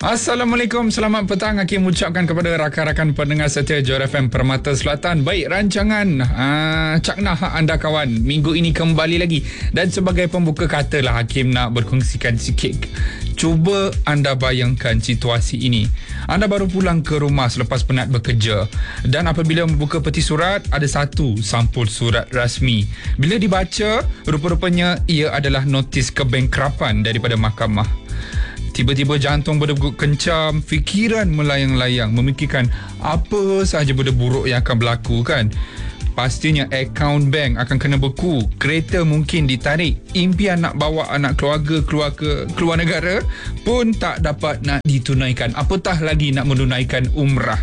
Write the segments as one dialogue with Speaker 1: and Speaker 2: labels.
Speaker 1: Assalamualaikum, selamat petang. Hakim ucapkan kepada rakan-rakan pendengar setia Johor FM Permata Selatan. Baik, rancangan Caknah anda kawan minggu ini kembali lagi. Dan sebagai pembuka kata lah, Hakim nak berkongsikan sikit. Cuba anda bayangkan situasi ini. Anda baru pulang ke rumah selepas penat bekerja. Dan apabila membuka peti surat, ada satu sampul surat rasmi. Bila dibaca, rupa-rupanya ia adalah notis kebankrapan daripada mahkamah. Tiba-tiba jantung berdegup kencam, fikiran melayang-layang, memikirkan apa sahaja benda buruk yang akan berlaku kan. Pastinya akaun bank akan kena beku, kereta mungkin ditarik, impian nak bawa anak keluarga keluar ke keluar negara pun tak dapat nak ditunaikan, apatah lagi nak menunaikan umrah.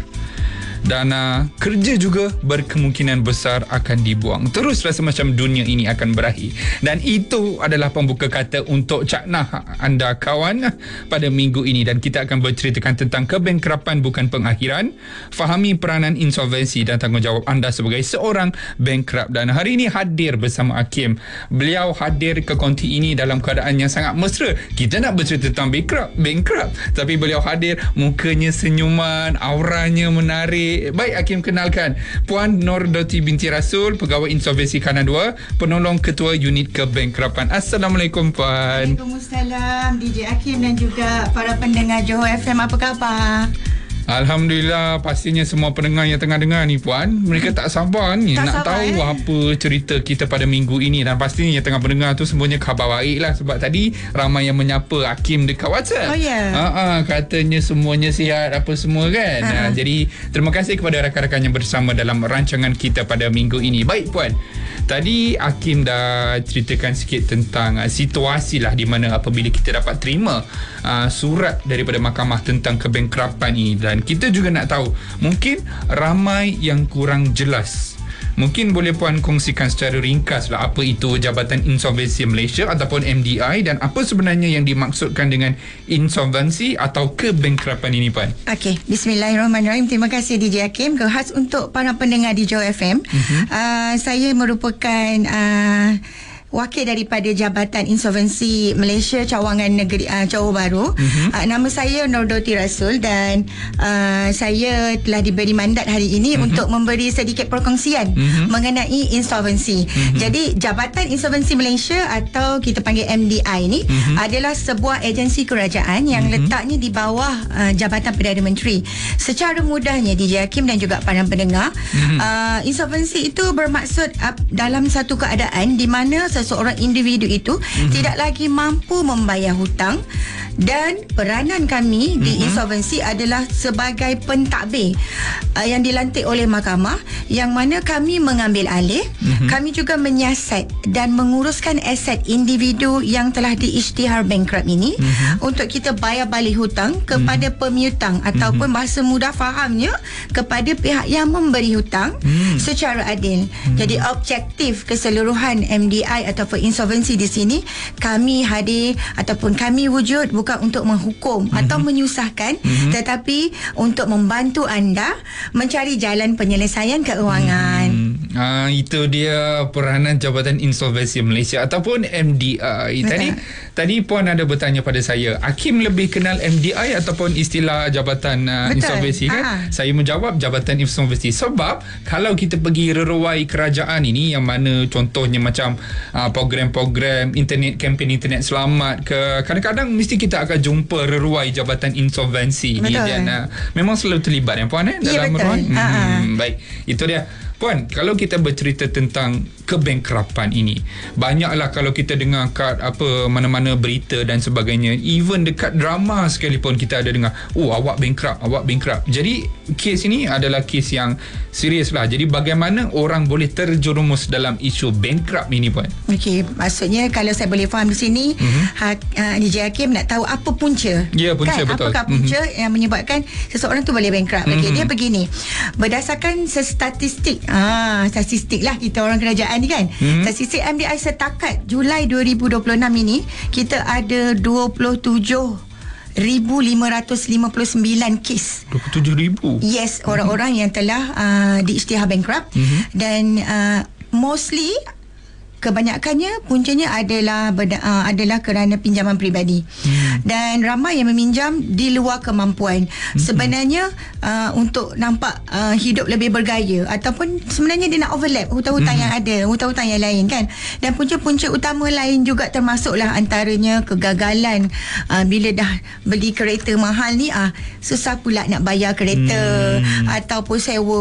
Speaker 1: Dan kerja juga berkemungkinan besar akan dibuang. Terus rasa macam dunia ini akan berakhir. Dan itu adalah pembuka kata untuk Caknah anda kawan pada minggu ini. Dan kita akan berceritakan tentang kebankrapan bukan pengakhiran, fahami peranan insolvensi dan tanggungjawab anda sebagai seorang bankrupt. Dan hari ini hadir bersama Hakim. Beliau hadir ke konti ini dalam keadaan yang sangat mesra. Kita nak bercerita tentang bankrupt, tapi beliau hadir, mukanya senyuman, auranya menarik. Baik, Hakim kenalkan Puan Nordoti binti Rasul, Pegawai Insolvensi Kanan 2, Penolong Ketua Unit Kebankrapan. Assalamualaikum Puan.
Speaker 2: Waalaikumsalam DJ Hakim dan juga para pendengar Johor FM, apa khabar?
Speaker 1: Alhamdulillah, pastinya semua pendengar yang tengah dengar ni Puan, mereka tak sabar ni nak tahu apa cerita kita pada minggu ini. Dan pastinya yang tengah pendengar tu semuanya khabar baik lah, sebab tadi ramai yang menyapa Hakim dekat WhatsApp.
Speaker 2: Oh ya.
Speaker 1: Katanya semuanya sihat apa semua kan. Jadi terima kasih kepada rakan-rakan yang bersama dalam rancangan kita pada minggu ini. Baik Puan, tadi Hakim dah ceritakan sikit tentang situasi lah di mana apabila kita dapat terima surat daripada mahkamah tentang kebankrapan ini. Dan kita juga nak tahu, mungkin ramai yang kurang jelas. Mungkin boleh Puan kongsikan secara ringkas lah apa itu Jabatan Insolvensi Malaysia ataupun MDI dan apa sebenarnya yang dimaksudkan dengan insolvensi atau kebankrapan ini Puan.
Speaker 2: Okey, bismillahirrahmanirrahim. Terima kasih DJ Hakim. Khas untuk para pendengar di Johor FM. Saya merupakan wakil daripada Jabatan Insolvensi Malaysia Cawangan Negeri Johor Bahru. Nama saya Nordoti Rasul dan saya telah diberi mandat hari ini untuk memberi sedikit perkongsian mengenai insolvensi. Jadi Jabatan Insolvensi Malaysia atau kita panggil MDI ni adalah sebuah agensi kerajaan yang letaknya di bawah Jabatan Perdana Menteri. Secara mudahnya DJ Hakim dan juga para pendengar, insolvensi itu bermaksud dalam satu keadaan di mana seseorang individu itu tidak lagi mampu membayar hutang dan peranan kami di insolvensi adalah sebagai pentadbir yang dilantik oleh mahkamah, yang mana kami mengambil alih, kami juga menyiasat dan menguruskan aset individu yang telah diisytihar bankrupt ini untuk kita bayar balik hutang kepada pemiutang ataupun bahasa mudah fahamnya kepada pihak yang memberi hutang secara adil. Jadi objektif keseluruhan MDI ataupun insolvensi di sini, kami hadir ataupun kami wujud bukan untuk menghukum atau menyusahkan, tetapi untuk membantu anda mencari jalan penyelesaian keuangan.
Speaker 1: Itu dia peranan Jabatan Insolvensi Malaysia ataupun MDI. Tadi Puan ada bertanya pada saya, Hakim lebih kenal MDI ataupun istilah Jabatan Insolvensi kan? Saya menjawab Jabatan Insolvensi sebab kalau kita pergi reruai kerajaan ini, yang mana contohnya macam program-program internet, kempen internet selamat ke, kadang-kadang mesti kita akan jumpa reruai Jabatan Insolvensi ni, dan memang selalu terlibat Puan dalam reruai. Baik, itu dia Puan. Kalau kita bercerita tentang kebankrapan ini, banyaklah kalau kita dengar kat mana-mana berita dan sebagainya, even dekat drama sekalipun kita ada dengar, awak bankrupt. Jadi kes ini adalah kes yang serius lah. Jadi bagaimana orang boleh terjerumus dalam isu bankrupt ini Puan? Okey,
Speaker 2: maksudnya kalau saya boleh faham di sini, DJ Hakim nak tahu apa punca.
Speaker 1: Ya, punca,
Speaker 2: kan?
Speaker 1: Betul.
Speaker 2: Apakah punca yang menyebabkan seseorang tu boleh bankrupt? Dia begini, berdasarkan statistik lah kita orang kerajaan ni kan. Statistik MDI setakat Julai 2026 ini, kita ada 27,559 kes.
Speaker 1: 27,000?
Speaker 2: Yes, orang-orang yang telah diisytihar bankrupt. Dan mostly kebanyakannya puncanya adalah kerana pinjaman peribadi. Dan ramai yang meminjam di luar kemampuan. Sebenarnya untuk nampak hidup lebih bergaya, ataupun sebenarnya dia nak overlap hutang-hutang yang ada, hutang-hutang yang lain kan. Dan punca-punca utama lain juga termasuklah antaranya kegagalan bila dah beli kereta mahal ni, susah pula nak bayar kereta, ataupun sewa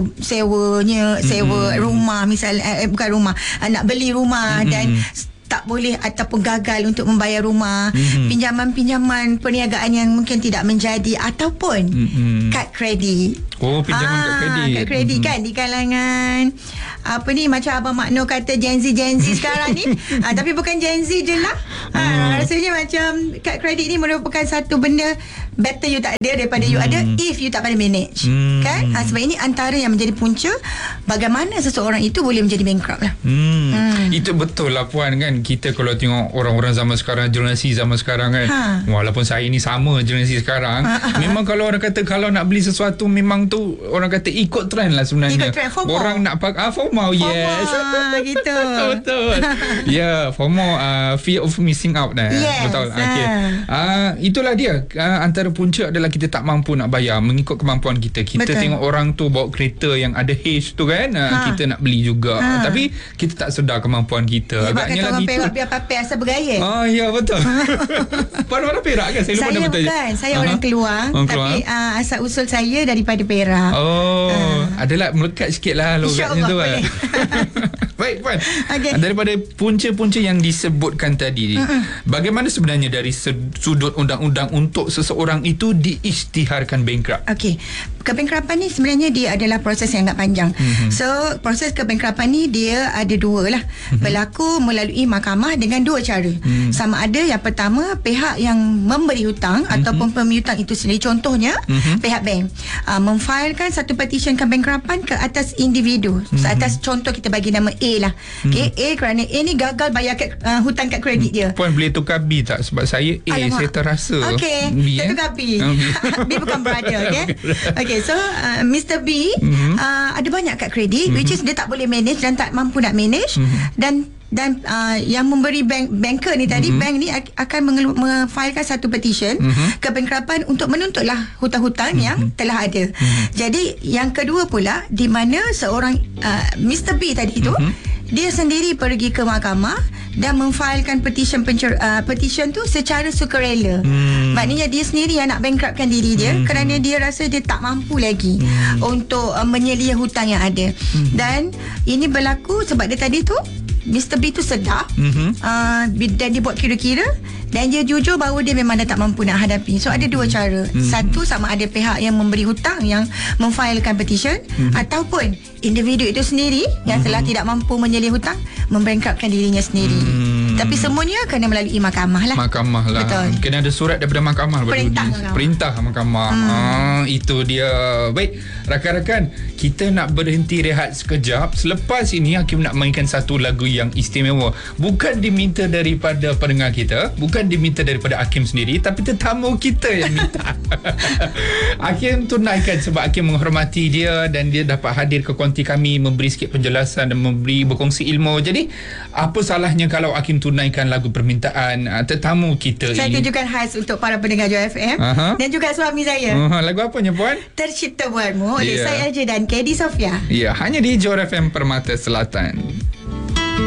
Speaker 2: rumah misalnya, bukan rumah, nak beli rumah dan tak boleh ataupun gagal untuk membayar rumah, pinjaman-pinjaman perniagaan yang mungkin tidak menjadi, ataupun kad kredit.
Speaker 1: Pinjaman kad kredit.
Speaker 2: Kad kredit kan di kalangan macam Abang Makno kata Gen Z sekarang ni. Tapi bukan Gen Z je lah. Rasanya macam kad kredit ni merupakan satu benda better you tak ada daripada you ada if you tak pandai manage. Kan? Sebab ini antara yang menjadi punca bagaimana seseorang itu boleh menjadi bankrupt lah.
Speaker 1: Itu betul lah Puan kan. Kita kalau tengok orang-orang zaman sekarang, generasi zaman sekarang kan, walaupun saya ni sama generasi sekarang, memang kalau orang kata kalau nak beli sesuatu, memang tu orang kata ikut trend lah sebenarnya.
Speaker 2: Ikut trend, FOMO.
Speaker 1: Orang nak pakai FOMO, yes.
Speaker 2: Gitu.
Speaker 1: Betul. FOMO, fear of missing out dah.
Speaker 2: Yes.
Speaker 1: Betul. Itulah dia. Antara punca adalah kita tak mampu nak bayar mengikut kemampuan kita. Kita
Speaker 2: betul.
Speaker 1: Tengok orang tu bawa kereta yang ada haze tu kan, kita nak beli juga. Tapi kita tak sedar kemampuan kita. Agaknya lagi
Speaker 2: Perak biar papai asal bergaya.
Speaker 1: Ya betul. Puan orang Perak kan? Saya
Speaker 2: bukan. Saya orang Keluang. Tapi asal usul saya daripada Perak.
Speaker 1: Adalah melekat sikit lah logatnya tu kan. Baik Puan, daripada punca-punca yang disebutkan tadi, bagaimana sebenarnya dari sudut undang-undang untuk seseorang itu diisytiharkan bankrupt?
Speaker 2: Okey, kebankrapan ni sebenarnya dia adalah proses yang agak panjang. So proses kebankrapan ni dia ada dua lah. Berlaku melalui mahkamah dengan dua cara. Sama ada yang pertama, pihak yang memberi hutang ataupun pemiutang itu sendiri, contohnya pihak bank memfailkan satu petition kebankrapan ke atas individu. Atas contoh kita bagi nama A lah. Okay, A kerana A ni gagal bayar hutang kad kredit dia.
Speaker 1: Puan boleh tukar B tak? Sebab saya A. Alamak. Saya terasa
Speaker 2: okey, kita tukar B. B bukan brother. Okay, so Mr. B ada banyak kad kredit, which is dia tak boleh manage dan tak mampu nak manage. Dan yang memberi banker ni tadi, bank ni akan memfailkan satu petition kebankrapan untuk menuntutlah hutang-hutang yang telah ada. Jadi yang kedua pula, di mana seorang Mr. B tadi tu, dia sendiri pergi ke mahkamah dan memfailkan petition tu secara sukarela. Maknanya dia sendiri yang nak bankruptkan diri dia kerana dia rasa dia tak mampu lagi untuk menyelia hutang yang ada. Dan ini berlaku sebab dia tadi tu Mr. B tu sedar dan dia buat kira-kira dan dia jujur bahawa dia memang dah tak mampu nak hadapi. So ada dua cara. Satu, sama ada pihak yang memberi hutang yang memfailkan petition, ataupun individu itu sendiri yang telah tidak mampu menyelia hutang membankruptkan dirinya sendiri. Tapi semuanya kena melalui mahkamah lah.
Speaker 1: Mahkamah lah. Betul. Kena ada surat daripada mahkamah. Perintah mahkamah. Itu dia. Baik, rakan-rakan, kita nak berhenti rehat sekejap. Selepas ini Hakim nak mainkan satu lagu yang istimewa. Bukan diminta daripada pendengar kita, bukan diminta daripada Hakim sendiri, tapi tetamu kita yang minta. Hakim tunaikan sebab Hakim menghormati dia dan dia dapat hadir ke konti kami, memberi sikit penjelasan dan berkongsi ilmu. Jadi apa salahnya kalau Hakim tunaikan lagu permintaan tetamu kita
Speaker 2: saya
Speaker 1: ini?
Speaker 2: Saya tujukan khas untuk para pendengar Joy FM dan juga suami saya.
Speaker 1: Lagu apanya Puan?
Speaker 2: Tercipta Buatmu oleh saya Alja dan Kedi Sofia.
Speaker 1: Ya, hanya di Joy FM Permata Selatan.